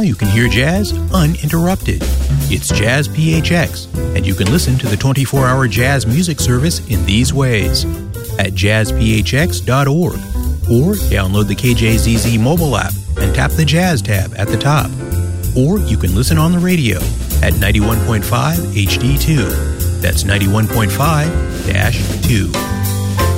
you can hear jazz uninterrupted. It's Jazz PHX, and you can listen to the 24-hour jazz music service in these ways: at jazzphx.org, or download the KJZZ mobile app and tap the Jazz tab at the top. Or you can listen on the radio at 91.5 HD2. That's 91.5-2.